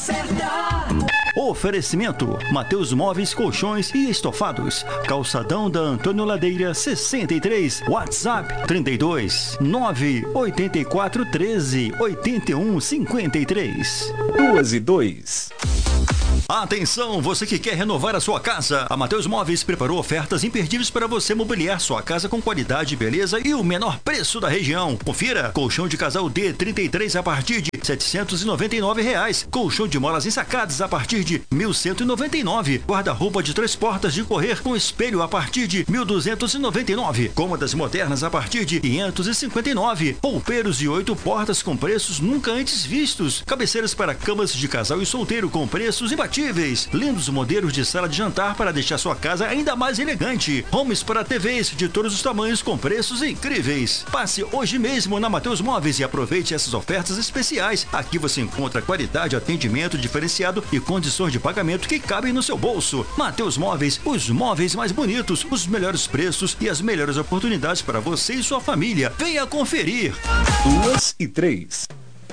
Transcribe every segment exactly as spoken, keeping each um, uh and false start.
acertar. Oferecimento: Mateus Móveis, Colchões e Estofados. Calçadão da Antônio Ladeira sessenta e três. WhatsApp trinta e dois, nove oito quatro, treze, oitenta e um, cinquenta e três. Duas e dois. Atenção, você que quer renovar a sua casa. A Mateus Móveis preparou ofertas imperdíveis para você mobiliar sua casa com qualidade, beleza e o menor preço da região. Confira: colchão de casal D trinta e três a partir de setecentos e noventa e nove reais. Colchão de molas ensacadas a partir de mil cento e noventa e nove. Guarda-roupa de três portas de correr com espelho a partir de mil duzentos e noventa e nove. Cômodas modernas a partir de quinhentos e cinquenta e nove. Roupeiros de oito portas com preços nunca antes vistos. Cabeceiras para camas de casal e solteiro com preços imbatíveis. Lindos modelos de sala de jantar para deixar sua casa ainda mais elegante. Homes para T Vs de todos os tamanhos com preços incríveis. Passe hoje mesmo na Mateus Móveis e aproveite essas ofertas especiais. Aqui você encontra qualidade, atendimento diferenciado e condições de pagamento que cabem no seu bolso. Mateus Móveis, os móveis mais bonitos, os melhores preços e as melhores oportunidades para você e sua família. Venha conferir. Duas e três.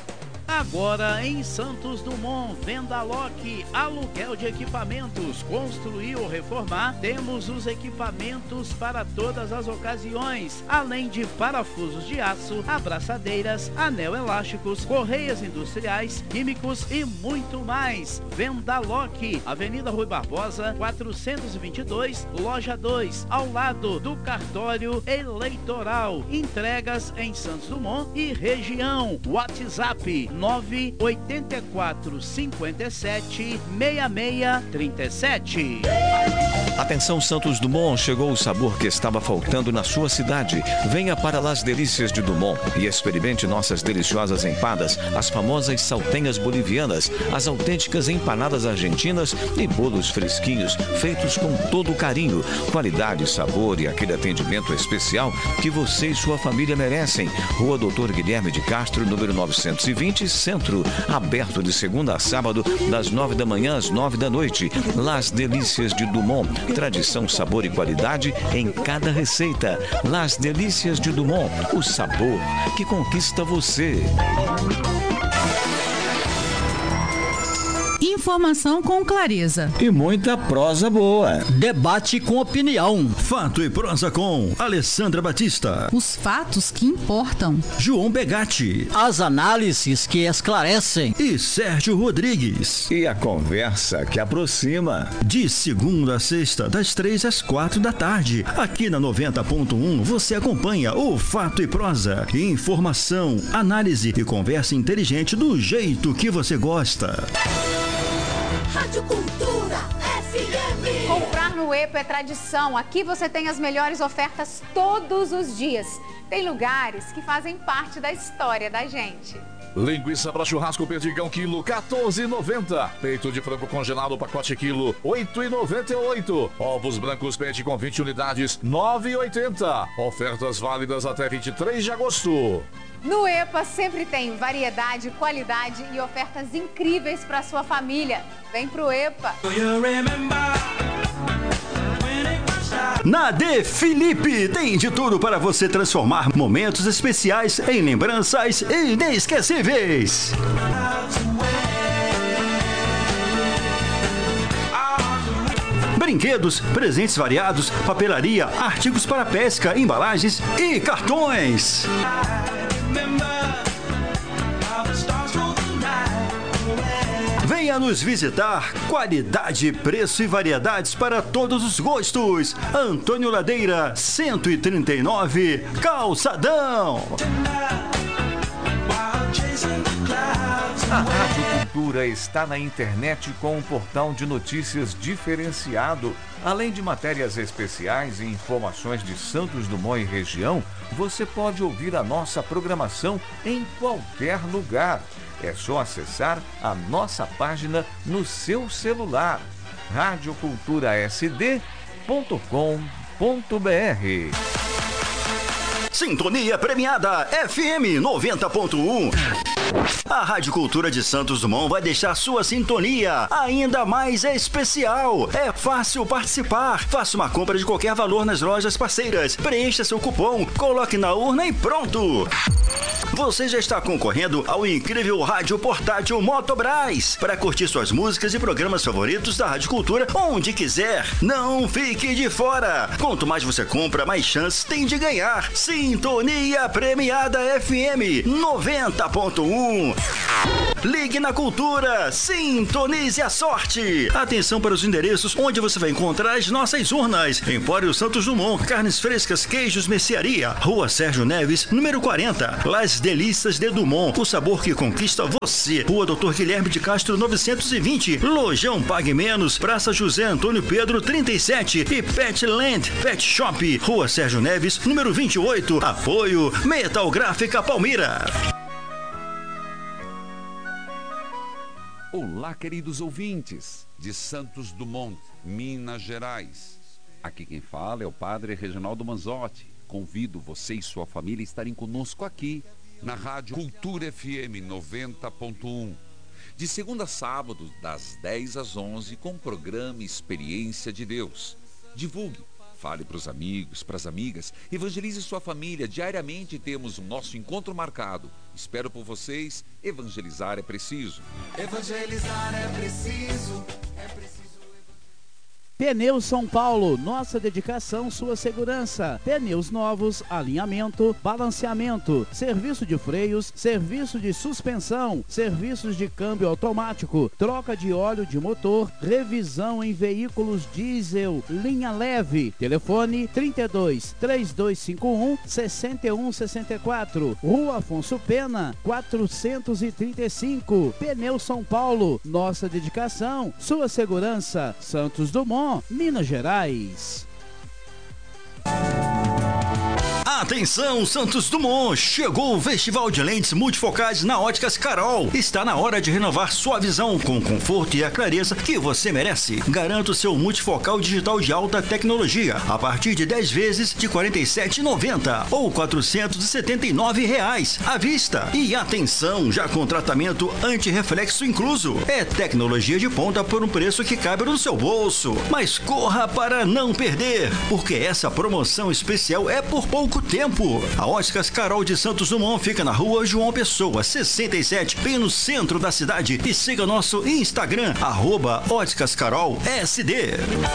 Agora em Santos Dumont, Vendaloc, aluguel de equipamentos, construir ou reformar, temos os equipamentos para todas as ocasiões, além de parafusos de aço, abraçadeiras, anel elásticos, correias industriais, químicos e muito mais. Vendaloc, Avenida Rui Barbosa, quatrocentos e vinte e dois, loja dois, ao lado do cartório eleitoral. Entregas em Santos Dumont e região. WhatsApp nove oito quatro cinco sete, seis seis três sete. Atenção Santos Dumont, chegou o sabor que estava faltando na sua cidade. Venha para Las Delícias de Dumont e experimente nossas deliciosas empadas, as famosas saltenhas bolivianas, as autênticas empanadas argentinas e bolos fresquinhos, feitos com todo carinho, qualidade, sabor e aquele atendimento especial que você e sua família merecem. Rua Doutor Guilherme de Castro, número novecentos e vinte, Centro, aberto de segunda a sábado, das nove da manhã às nove da noite. Las Delícias de Dumont, tradição, sabor e qualidade em cada receita. Las Delícias de Dumont, o sabor que conquista você. Informação com clareza e muita prosa boa. Debate com opinião. Fato e prosa com Alessandra Batista. Os fatos que importam. João Begatti. As análises que esclarecem. E Sérgio Rodrigues. E a conversa que aproxima. De segunda a sexta, das três às quatro da tarde. Aqui na noventa ponto um você acompanha o Fato e Prosa. Informação, análise e conversa inteligente do jeito que você gosta. Rádio Cultura F M. Comprar no EPA é tradição. Aqui você tem as melhores ofertas todos os dias. Tem lugares que fazem parte da história da gente. Linguiça para churrasco perdigão quilo quatorze reais e noventa centavos. Peito de frango congelado pacote quilo oito reais e noventa e oito centavos. Ovos brancos pente com vinte unidades nove reais e oitenta centavos. Ofertas válidas até vinte e três de agosto. No EPA sempre tem variedade, qualidade e ofertas incríveis para sua família. Vem pro EPA. Na De Felipe tem de tudo para você transformar momentos especiais em lembranças inesquecíveis. Brinquedos, presentes variados, papelaria, artigos para pesca, embalagens e cartões. Venha nos visitar. Qualidade, preço e variedades para todos os gostos. Antônio Ladeira, cento e trinta e nove, Calçadão. A Rádio Cultura está na internet com um portal de notícias diferenciado. Além de matérias especiais e informações de Santos Dumont e região, você pode ouvir a nossa programação em qualquer lugar. É só acessar a nossa página no seu celular, rádio cultura s d ponto com ponto b r. Sintonia premiada F M noventa ponto um. A Rádio Cultura de Santos Dumont vai deixar sua sintonia ainda mais especial. É fácil participar. Faça uma compra de qualquer valor nas lojas parceiras. Preencha seu cupom, coloque na urna e pronto. você já está concorrendo ao incrível rádio portátil Motobras para curtir suas músicas e programas favoritos da Rádio Cultura onde quiser. Não fique de fora. Quanto mais você compra, mais chances tem de ganhar. Sintonia Premiada F M noventa ponto um. Ligue na Cultura, sintonize a sorte. Atenção para os endereços onde você vai encontrar as nossas urnas. Empório Santos Dumont, carnes frescas, queijos, mercearia. Rua Sérgio Neves, número quarenta. Las Delícias de Dumont, o sabor que conquista você. Rua Doutor Guilherme de Castro, novecentos e vinte. Lojão Pague Menos, Praça José Antônio Pedro, trinta e sete. E Petland Pet Shop, Rua Sérgio Neves, número vinte e oito. Apoio Metal Gráfica Palmira. Olá, queridos ouvintes de Santos Dumont, Minas Gerais. Aqui quem fala é o Padre Reginaldo Manzotti. Convido você e sua família a estarem conosco aqui na Rádio Cultura F M noventa ponto um. De segunda a sábado, das dez às onze, com o programa Experiência de Deus. Divulgue, fale para os amigos, para as amigas, evangelize sua família. Diariamente temos o nosso encontro marcado. Espero por vocês. Evangelizar é preciso. Evangelizar é preciso. É preciso. Pneus São Paulo, nossa dedicação, sua segurança. Pneus novos, alinhamento, balanceamento, serviço de freios, serviço de suspensão, serviços de câmbio automático, troca de óleo de motor, revisão em veículos diesel, linha leve. Telefone trinta e dois, três dois cinco um, seis um seis quatro. Rua Afonso Pena, quatrocentos e trinta e cinco. Pneus São Paulo, nossa dedicação, sua segurança. Santos Dumont, Minas Gerais. Atenção, Santos Dumont! Chegou o Festival de Lentes Multifocais na Óticas Carol. Está na hora de renovar sua visão com o conforto e a clareza que você merece. Garanta o seu multifocal digital de alta tecnologia a partir de dez vezes de quarenta e sete reais e noventa centavos ou quatrocentos e setenta e nove reais à vista. E atenção, já com tratamento anti-reflexo incluso. É tecnologia de ponta por um preço que cabe no seu bolso. Mas corra para não perder, porque essa promoção especial é por pouco tempo. A Óticas Carol de Santos Dumont fica na Rua João Pessoa, sessenta e sete, bem no centro da cidade. E siga nosso Instagram, arroba Óticas Carol S D.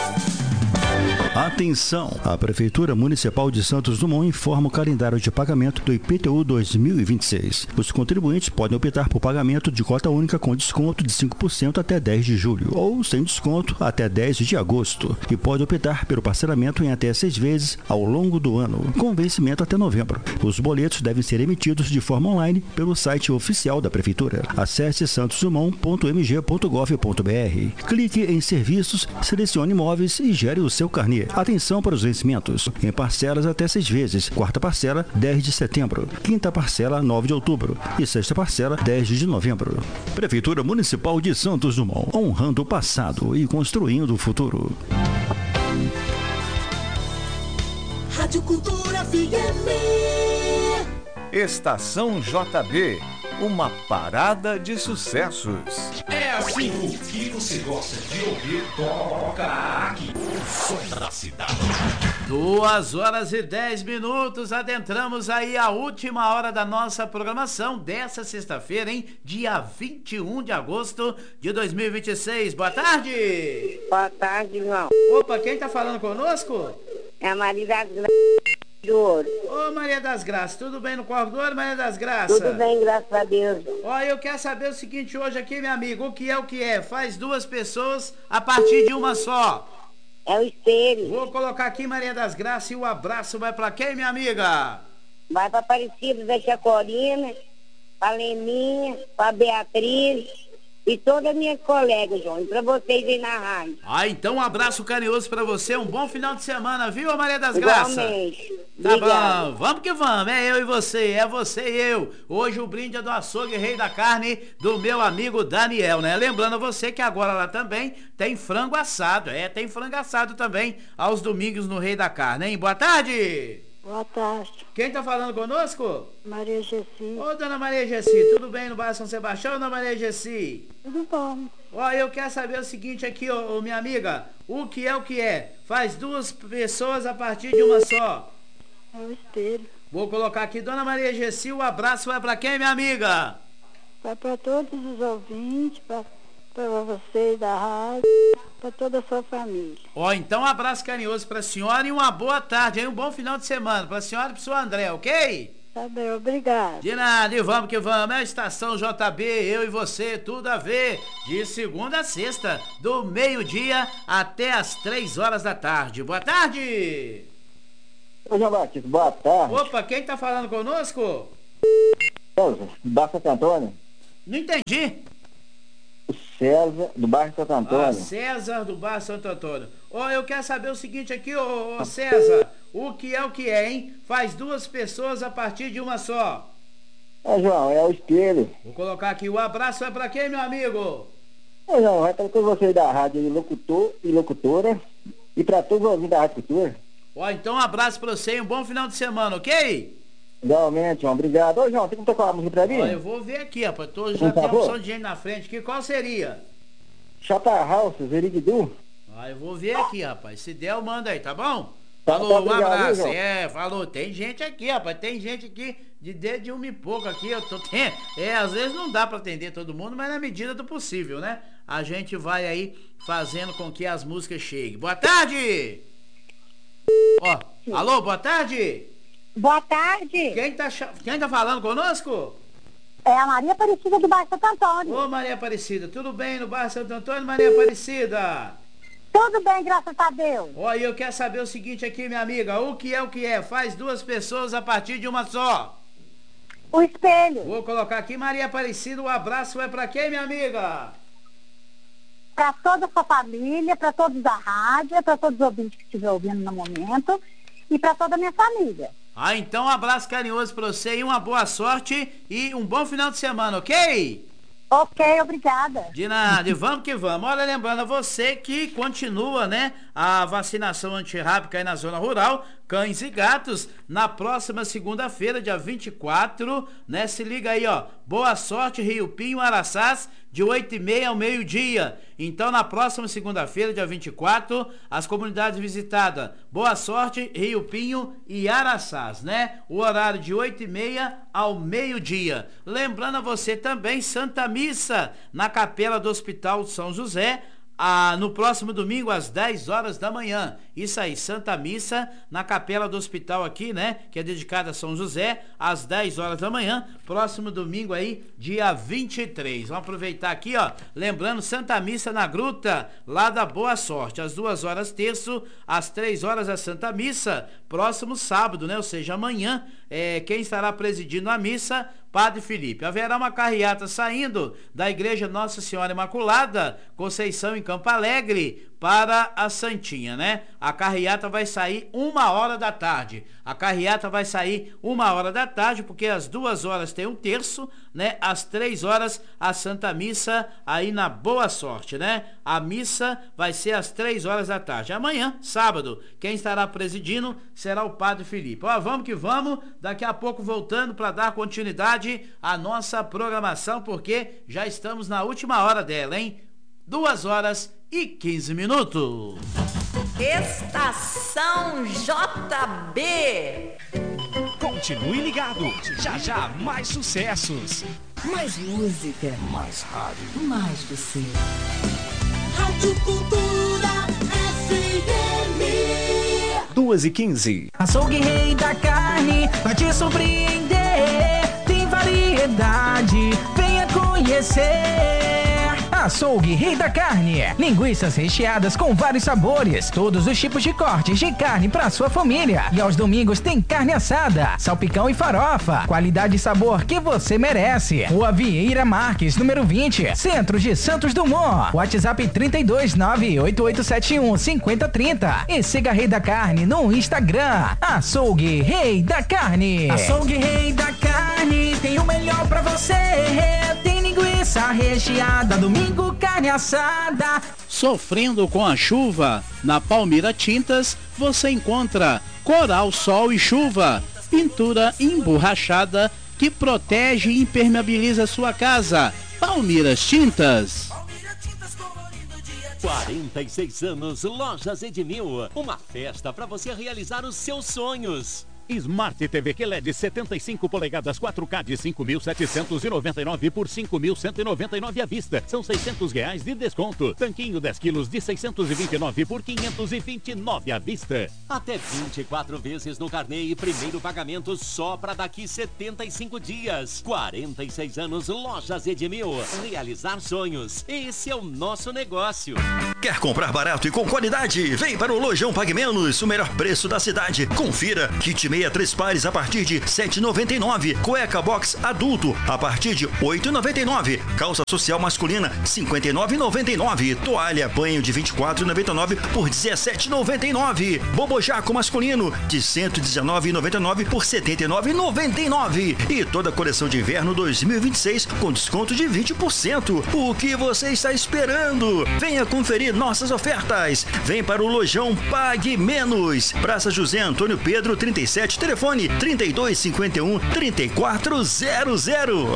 Atenção! A Prefeitura Municipal de Santos Dumont informa o calendário de pagamento do I P T U dois mil e vinte e seis. Os contribuintes podem optar por pagamento de cota única com desconto de cinco por cento até dez de julho, ou sem desconto até dez de agosto, e pode optar pelo parcelamento em até seis vezes ao longo do ano, com vencimento até novembro. Os boletos devem ser emitidos de forma online pelo site oficial da Prefeitura. Acesse santos dumont ponto m g ponto gov ponto b r. Clique em Serviços, selecione Imóveis e gere o seu carnê. Atenção para os vencimentos. Em parcelas até seis vezes. Quarta parcela, dez de setembro. Quinta parcela, nove de outubro. E sexta parcela, dez de novembro. Prefeitura Municipal de Santos Dumont. Honrando o passado e construindo o futuro. Rádio Cultura F M. Estação J B. Uma parada de sucessos. É assim o que você gosta de ouvir, toca aqui. O som da cidade. Duas horas e dez minutos, adentramos aí a última hora da nossa programação dessa sexta-feira, hein? Dia vinte e um de agosto de dois mil e vinte e seis. Boa tarde! Boa tarde, irmão. Opa, quem tá falando conosco? É a Maria das Graças do Ouro. Ô Maria das Graças, tudo bem no Corpo do Ouro, Maria das Graças? Tudo bem, graças a Deus. Ó, eu quero saber o seguinte hoje aqui, meu amigo, o que é o que é? Faz duas pessoas a partir de uma só. É o espelho. Vou colocar aqui Maria das Graças e o abraço vai pra quem, minha amiga? Vai pra Aparecida da Chacorina, pra Leninha, pra Beatriz e todas as minhas colegas, João, e pra vocês aí na rádio. Ah, então um abraço carinhoso pra você, um bom final de semana, viu, Maria das Graças? Igualmente. Tá Obrigado. bom, vamos que vamos, é eu e você, é você e eu. Hoje o brinde é do açougue Rei da Carne do meu amigo Daniel, né? Lembrando a você que agora lá também tem frango assado, é, tem frango assado também aos domingos no Rei da Carne, hein? Boa tarde! Boa tarde. Quem tá falando conosco? Maria Gessi. Ô, dona Maria Gessi, tudo bem no bairro São Sebastião, dona Maria Gessi? Tudo bom. Ó, eu quero saber o seguinte aqui, ô, ô, minha amiga, o que é o que é? Faz duas pessoas a partir de uma só. É o espelho. Vou colocar aqui, Dona Maria Gessi, o abraço vai pra quem, minha amiga? Vai para todos os ouvintes, para vocês da rádio, para toda a sua família. Ó, então um abraço carinhoso pra senhora e uma boa tarde, hein? Um bom final de semana pra senhora e pro seu André, ok? Tá bem, obrigado. De nada, e vamos que vamos. É a Estação J B, eu e você, tudo a ver. De segunda a sexta, do meio-dia até as três horas da tarde. Boa tarde! Ô, João Batista, boa tarde. Opa, quem tá falando conosco? César, do bairro Santo Antônio. Não entendi. O César, do bairro Santo Antônio. Ah, César, do bairro Santo Antônio. Ó, eu quero saber o seguinte aqui, ô, ô César. O que é o que é, hein? Faz duas pessoas a partir de uma só. É, João, é o espelho. Vou colocar aqui, o abraço é pra quem, meu amigo? É, João, vai para todos vocês da rádio, locutor e locutora. E para todos os ouvintes da Rádio Cultura. Ó, então um abraço pra você e um bom final de semana, ok? Igualmente, João, obrigado. Ô, João, tem que tocar uma música pra mim? Ó, eu vou ver aqui, rapaz. Tô, já Por tem uma favor. opção de gente na frente aqui. Qual seria? Chata House, Zerigdu. Ah, eu vou ver aqui, rapaz. Se der, eu mando aí, tá bom? Tá, Falou, tá, um obrigado, abraço. João. É, falou. Tem gente aqui, rapaz. Tem gente aqui de dedo de uma e pouco aqui. Eu tô tem, é, às vezes não dá pra atender todo mundo, mas na medida do possível, né? A gente vai aí fazendo com que as músicas cheguem. Boa tarde! Ó, alô, boa tarde! Boa tarde! Quem tá, cha- quem tá falando conosco? É a Maria Aparecida do bairro Santo Antônio. Ô, Maria Aparecida, tudo bem no bairro Santo Antônio, Maria Aparecida? Tudo bem, graças a Deus. Ó, e eu quero saber o seguinte aqui, minha amiga. O que é o que é? Faz duas pessoas a partir de uma só. O espelho. Vou colocar aqui, Maria Aparecida, o abraço é pra quem, minha amiga? Para toda a sua família, para todos da rádio, para todos os ouvintes que estiver ouvindo no momento e para toda a minha família. Ah, então um abraço carinhoso pra você e uma boa sorte e um bom final de semana, ok? Ok, obrigada. De nada, e vamos que vamos. Olha, lembrando a você que continua, né, a vacinação antirrábica aí na zona rural, cães e gatos, na próxima segunda-feira, dia vinte e quatro, né, se liga aí, ó, Boa Sorte, Rio Pinho, Araçás, de oito e meia ao meio-dia. Então, na próxima segunda-feira, dia vinte e quatro, as comunidades visitadas, Boa Sorte, Rio Pinho e Araçás, né? O horário de oito e meia ao meio-dia. Lembrando a você também, Santa Missa, na Capela do Hospital São José, Ah, no próximo domingo às dez horas da manhã. Isso aí, Santa Missa na Capela do Hospital aqui, né, que é dedicada a São José, às dez horas da manhã, próximo domingo aí, dia vinte e três. Vamos aproveitar aqui, ó, lembrando, Santa Missa na Gruta, lá da Boa Sorte, às duas horas terço, às três horas a Santa Missa, próximo sábado, né, ou seja, amanhã, é, quem estará presidindo a missa? Padre Felipe. Haverá uma carreata saindo da Igreja Nossa Senhora Imaculada, Conceição em Campo Alegre, para a Santinha, né? A carreata vai sair uma hora da tarde. A carreata vai sair uma hora da tarde, porque às duas horas tem um terço, né? Às três horas a Santa Missa aí na Boa Sorte, né? A missa vai ser às três horas da tarde. Amanhã, sábado, quem estará presidindo será o Padre Felipe. Ó, vamos que vamos, daqui a pouco voltando para dar continuidade à nossa programação, porque já estamos na última hora dela, hein? Duas horas e quinze minutos. Estação J B. Continue ligado, já já mais sucessos. Mais música. Mais rádio. Mais você. Rádio Cultura F M. Duas e quinze. Açougue Rei da Carne vai te surpreender. Tem variedade, venha conhecer. Açougue Rei da Carne. Linguiças recheadas com vários sabores. Todos os tipos de cortes de carne para sua família. E aos domingos tem carne assada, salpicão e farofa. Qualidade e sabor que você merece. Rua Vieira Marques, número vinte, Centro de Santos Dumont. WhatsApp trinta e dois, nove oito oito sete um, cinco zero três zero. E siga Rei da Carne no Instagram. Açougue Rei da Carne. Açougue Rei da Carne tem o melhor pra você. Tem linguiça recheada, domingo carne assada. Sofrendo com a chuva? Na Palmira Tintas você encontra Coral Sol e Chuva, pintura emborrachada que protege e impermeabiliza sua casa. Palmiras Tintas. quarenta e seis anos, Lojas Edmil. Uma festa para você realizar os seus sonhos. Smart T V Q L E D setenta e cinco polegadas quatro K de cinco mil setecentos e noventa e nove por cinco mil cento e noventa e nove à vista. São seiscentos reais de desconto. Tanquinho dez quilos de seiscentos e vinte e nove por quinhentos e vinte e nove à vista. Até vinte e quatro vezes no carnê e primeiro pagamento só para daqui setenta e cinco dias. quarenta e seis anos Lojas Edmil. Realizar sonhos. Esse é o nosso negócio. Quer comprar barato e com qualidade? Vem para o Lojão Pague Menos, o melhor preço da cidade. Confira. Kit meia três pares a partir de sete reais e noventa e nove centavos. Cueca box adulto a partir de oito reais e noventa e nove centavos. Calça social masculina cinquenta e nove reais e noventa e nove centavos. Toalha banho de vinte e quatro reais e noventa e nove centavos por dezessete reais e noventa e nove centavos. Bobojaco masculino de cento e dezenove reais e noventa e nove centavos por setenta e nove reais e noventa e nove centavos. E toda a coleção de inverno dois mil e vinte e seis com desconto de vinte por cento. O que você está esperando? Venha conferir nossas ofertas. Vem para o Lojão Pague Menos. Praça José Antônio Pedro trinta e sete, telefone trinta e dois cinquenta e um, trinta e quatro zero zero.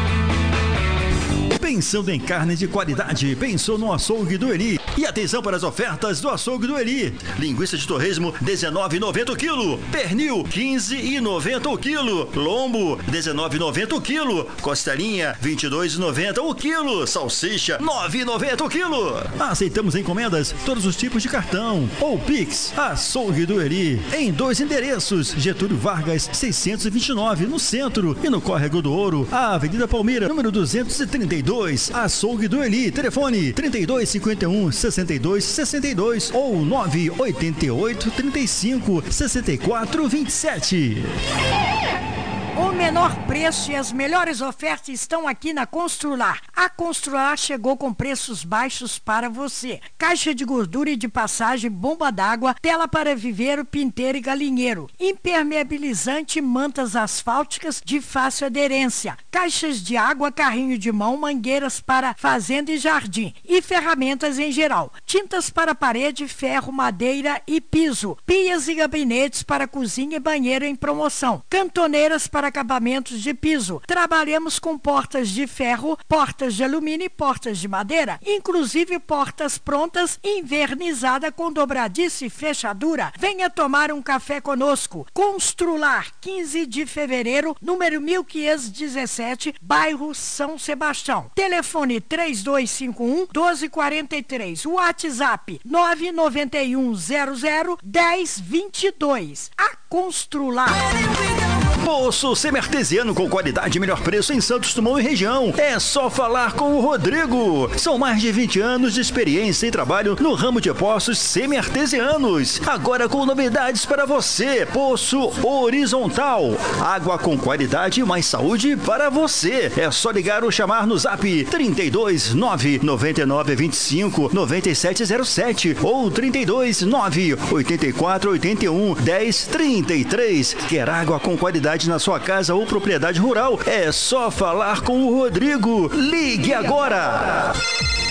Pensando em carne de qualidade, pensou no açougue do Eli. E atenção para as ofertas do açougue do Eli. Linguiça de torresmo, dezenove reais e noventa centavos o quilo. Pernil, quinze reais e noventa centavos o quilo. Lombo, dezenove reais e noventa centavos o quilo. Costelinha, vinte e dois reais e noventa centavos o quilo. Salsicha, nove reais e noventa centavos o quilo. Aceitamos encomendas, todos os tipos de cartão. Ou Pix, açougue do Eli. Em dois endereços, Getúlio Vargas, seiscentos e vinte e nove, no centro. E no Córrego do Ouro, a Avenida Palmeira, número duzentos e trinta e dois. Açougue do Eli, telefone trinta e dois cinquenta e um, sessenta e dois sessenta e dois ou nove oito oito, trinta e cinco, sessenta e quatro, vinte e sete. O menor preço e as melhores ofertas estão aqui na Constrular. A Constrular chegou com preços baixos para você. Caixa de gordura e de passagem, bomba d'água, tela para viveiro, pinteiro e galinheiro. Impermeabilizante, mantas asfálticas de fácil aderência. Caixas de água, carrinho de mão, mangueiras para fazenda e jardim. E ferramentas em geral. Tintas para parede, ferro, madeira e piso. Pias e gabinetes para cozinha e banheiro em promoção. Cantoneiras para acabamentos de piso. Trabalhamos com portas de ferro, portas de alumínio e portas de madeira, inclusive portas prontas, invernizada com dobradiça e fechadura. Venha tomar um café conosco. Constrular, quinze de fevereiro, número mil quinhentos e dezessete, bairro São Sebastião. Telefone três dois cinco um, doze quarenta e três. WhatsApp nove nove um zero zero, dez vinte e dois. A Constrular. Poço semi-artesiano com qualidade e melhor preço em Santos Dumont e região. É só falar com o Rodrigo. São mais de vinte anos de experiência e trabalho no ramo de poços semi-artesianos. Agora com novidades para você. Poço horizontal. Água com qualidade e mais saúde para você. É só ligar ou chamar no zap trinta e dois, nove noventa e nove, vinte e cinco, noventa e sete zero sete ou trinta e dois, nove oitenta e quatro, oitenta e um, dez, trinta e três. Quer água com qualidade na sua casa ou propriedade rural? É só falar com o Rodrigo. Ligue agora!